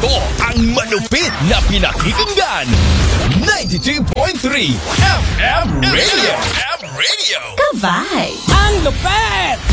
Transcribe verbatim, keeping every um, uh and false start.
Ito ang malupit na pinakikinggan. ninety-two point three F M Radio. F M Radio. Kavay! Ang lupet!